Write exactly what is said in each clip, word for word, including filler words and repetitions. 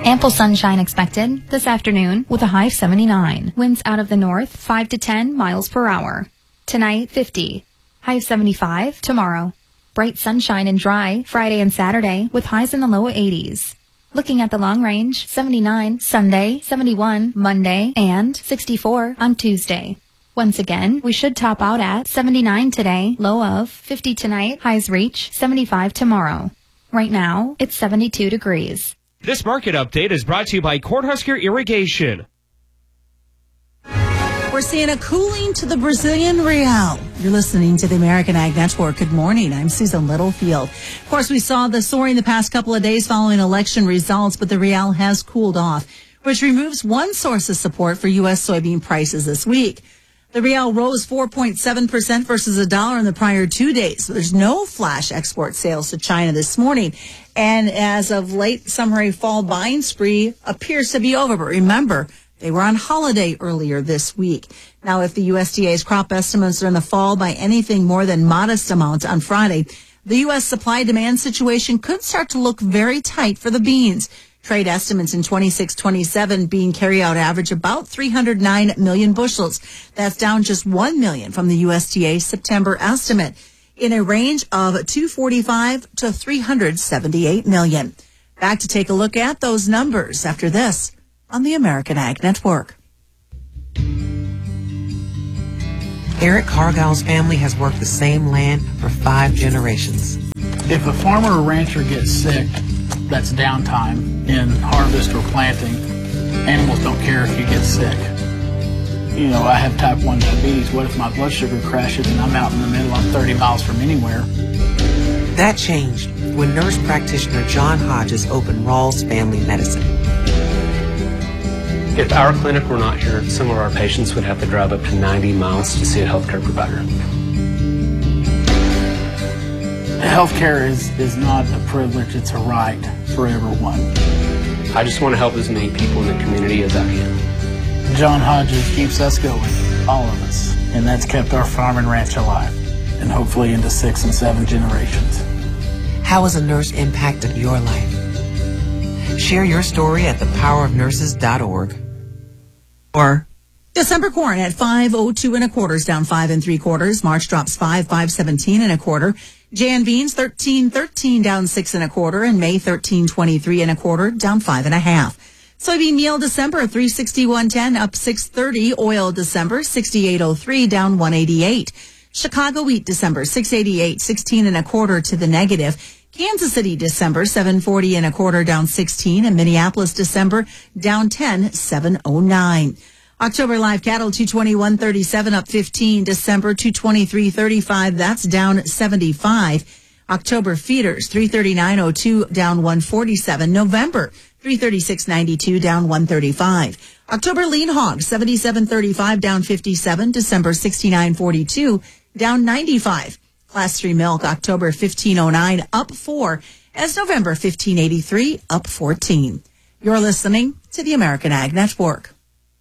Ample sunshine expected this afternoon with a high of seventy-nine. Winds out of the north, five to ten miles per hour. Tonight, fifty. High of seventy-five tomorrow. Bright sunshine and dry Friday and Saturday with highs in the low eighties. Looking at the long range, seventy-nine Sunday, seventy-one Monday, and sixty-four on Tuesday. Once again, we should top out at seventy-nine today, low of fifty tonight, highs reach seventy-five tomorrow. Right now, it's seventy-two degrees. This market update is brought to you by Cornhusker Irrigation. We're seeing a cooling to the Brazilian real. You're listening to the American Ag Network. Good morning. I'm Susan Littlefield. Of course, we saw the soaring the past couple of days following election results, but the real has cooled off, which removes one source of support for U S soybean prices this week. The real rose four point seven percent versus a dollar in the prior two days. There's no flash export sales to China this morning. And as of late, summer fall buying spree appears to be over. But remember, they were on holiday earlier this week. Now, if the U S D A's crop estimates are in the fall by anything more than modest amounts on Friday, the U S supply-demand situation could start to look very tight for the beans. Trade estimates in twenty-six twenty-seven being carry out average about three hundred nine million bushels. That's down just one million from the U S D A September estimate, in a range of two forty-five to three hundred seventy-eight million. Back to take a look at those numbers after this on the American Ag Network. Eric Cargill's family has worked the same land for five generations. If a farmer or rancher gets sick, that's downtime in harvest or planting. Animals don't care if you get sick. You know, I have type one diabetes. What if my blood sugar crashes and I'm out in the middle, I'm thirty miles from anywhere? That changed when nurse practitioner John Hodges opened Rawls Family Medicine. If our clinic were not here, some of our patients would have to drive up to ninety miles to see a healthcare provider. Healthcare is, is not a privilege, it's a right for everyone. I just want to help as many people in the community as I can. John Hodges keeps us going, all of us, and that's kept our farm and ranch alive, and hopefully into six and seven generations. How has a nurse impacted your life? Share your story at the power of nurses dot org. Or December corn at five oh two and a quarters, down five and three quarters. March drops five, five seventeen and a quarter. Jan beans thirteen thirteen, down six and a quarter, and May thirteen twenty-three and a quarter, down five and a half. Soybean meal December three sixty-one ten, up six thirty. Oil December sixty-eight oh three, down one eighty-eight. Chicago wheat December six eighty-eight, sixteen and a quarter to the negative. Kansas City December seven forty and a quarter, down sixteen, and Minneapolis December down ten, seven oh nine. October live cattle two twenty-one thirty-seven, up fifteen. December two twenty-three thirty-five, that's down seventy-five. October feeders three thirty-nine oh two, down one forty-seven. November three thirty-six ninety-two, down one thirty-five. October lean hogs seventy-seven thirty-five, down fifty-seven. December sixty-nine forty-two, down ninety-five. Class three milk October fifteen oh nine, up four, as November fifteen eighty-three, up fourteen. You're listening to the American Ag Network.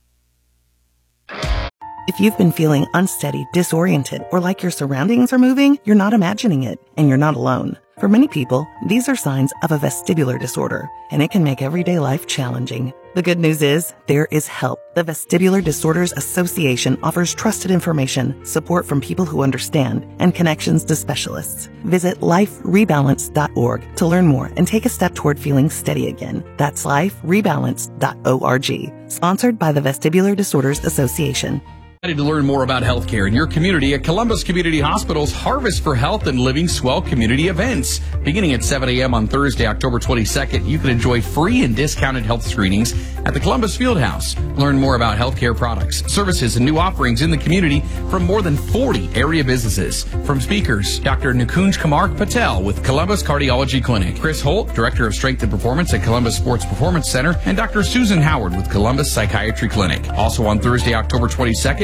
If you've been feeling unsteady, disoriented, or like your surroundings are moving, you're not imagining it, and you're not alone. For many people, these are signs of a vestibular disorder, and it can make everyday life challenging. The good news is, there is help. The Vestibular Disorders Association offers trusted information, support from people who understand, and connections to specialists. Visit life rebalance dot org to learn more and take a step toward feeling steady again. That's life rebalance dot org. Sponsored by the Vestibular Disorders Association. To learn more about healthcare in your community at Columbus Community Hospital's Harvest for Health and Living Swell community events. Beginning at seven a.m. on Thursday, October twenty-second, you can enjoy free and discounted health screenings at the Columbus Fieldhouse. Learn more about healthcare products, services, and new offerings in the community from more than forty area businesses. From speakers, Doctor Nikunj Kumar Patel with Columbus Cardiology Clinic, Chris Holt, Director of Strength and Performance at Columbus Sports Performance Center, and Doctor Susan Howard with Columbus Psychiatry Clinic. Also on Thursday, October twenty-second,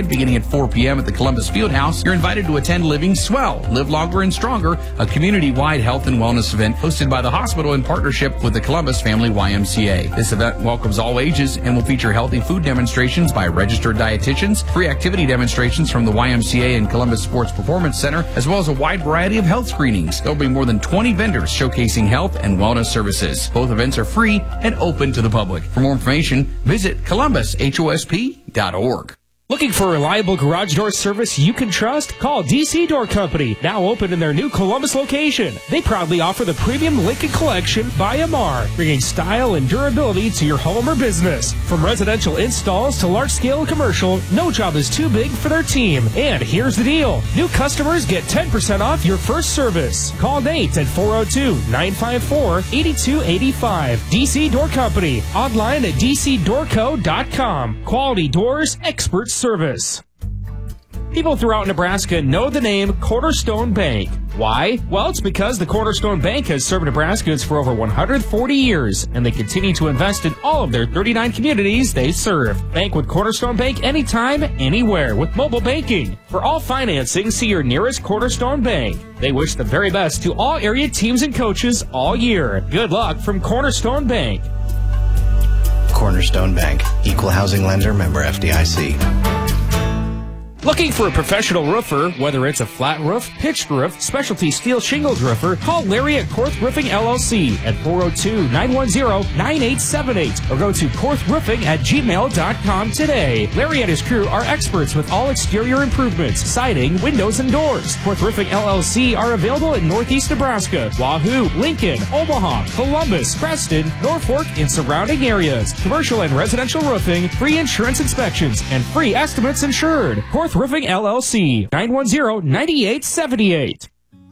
twenty-second, beginning at four p.m. at the Columbus Fieldhouse. You're invited to attend Living Swell, Live Longer and Stronger, a community-wide health and wellness event hosted by the hospital in partnership with the Columbus Family Y M C A. This event welcomes all ages and will feature healthy food demonstrations by registered dietitians, free activity demonstrations from the Y M C A and Columbus Sports Performance Center, as well as a wide variety of health screenings. There will be more than twenty vendors showcasing health and wellness services. Both events are free and open to the public. For more information, visit columbus h o s p dot org. Looking for a reliable garage door service you can trust? Call D C Door Company, now open in their new Columbus location. They proudly offer the premium Lincoln Collection by M R, bringing style and durability to your home or business. From residential installs to large-scale commercial, no job is too big for their team. And here's the deal. New customers get ten percent off your first service. Call Nate at four oh two, nine five four, eight two eight five. D C Door Company, online at d c door co dot com. Quality doors, expert service. People throughout Nebraska know the name Cornerstone Bank. Why? Well, it's because the Cornerstone Bank has served Nebraskans for over one hundred forty years, and they continue to invest in all of their thirty-nine communities they serve. Bank with Cornerstone Bank anytime, anywhere with mobile banking. For all financing, see your nearest Cornerstone Bank. They wish the very best to all area teams and coaches all year. Good luck from Cornerstone Bank. Cornerstone Bank, equal housing lender, member F D I C. Looking for a professional roofer, whether it's a flat roof, pitched roof, specialty steel shingles roofer, call Larry at Korth Roofing L L C at four oh two, nine one zero, nine eight seven eight or go to korth roofing at gmail dot com today. Larry and his crew are experts with all exterior improvements, siding, windows, and doors. Korth Roofing L L C are available in Northeast Nebraska, Wahoo, Lincoln, Omaha, Columbus, Preston, Norfolk, and surrounding areas. Commercial and residential roofing, free insurance inspections, and free estimates insured. Korth Roofing L L C, nine one zero, nine eight seven eight.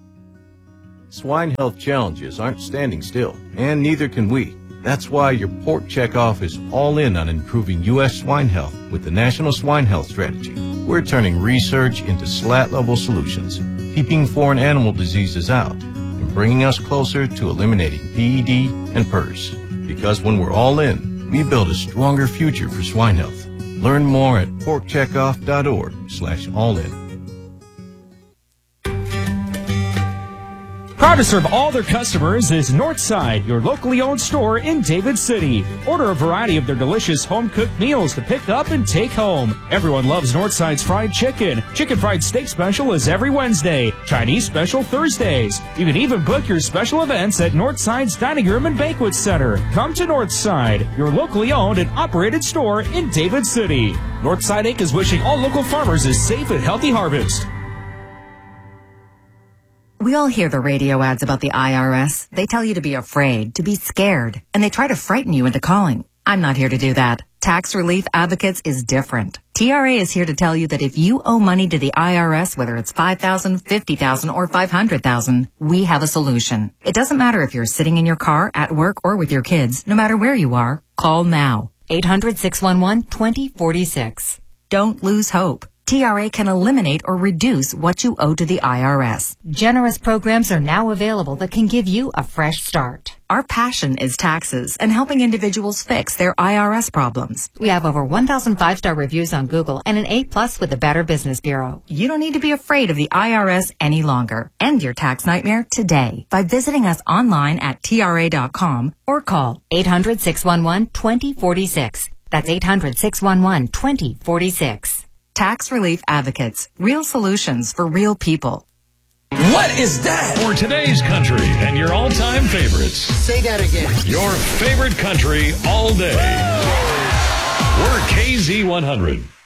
Swine health challenges aren't standing still, and neither can we. That's why your Pork Checkoff is all in on improving U S swine health with the National Swine Health Strategy. We're turning research into slat-level solutions, keeping foreign animal diseases out, and bringing us closer to eliminating P E D and P E R S. Because when we're all in, we build a stronger future for swine health. Learn more at pork checkoff dot org slash all in. Proud to serve all their customers is Northside, your locally owned store in David City. Order a variety of their delicious home-cooked meals to pick up and take home. Everyone loves Northside's fried chicken. Chicken fried steak special is every Wednesday. Chinese special Thursdays. You can even book your special events at Northside's Dining Room and Banquet Center. Come to Northside, your locally owned and operated store in David City. Northside Incorporated is wishing all local farmers a safe and healthy harvest. We all hear the radio ads about the I R S. They tell you to be afraid, to be scared, and they try to frighten you into calling. I'm not here to do that. Tax Relief Advocates is different. T R A is here to tell you that if you owe money to the I R S, whether it's five thousand dollars, fifty thousand dollars, or five hundred thousand dollars, we have a solution. It doesn't matter if you're sitting in your car, at work, or with your kids. No matter where you are, call now. eight hundred, six one one, two zero four six. Don't lose hope. T R A can eliminate or reduce what you owe to the I R S. Generous programs are now available that can give you a fresh start. Our passion is taxes and helping individuals fix their I R S problems. We have over one thousand five-star reviews on Google and an A plus with the Better Business Bureau. You don't need to be afraid of the I R S any longer. End your tax nightmare today by visiting us online at T R A dot com or call eight hundred, six one one, two zero four six. That's eight hundred, six one one, two zero four six. Tax Relief Advocates. Real solutions for real people. What is that? For today's country and your all-time favorites. Say that again. Your favorite country all day. We're K Z one hundred.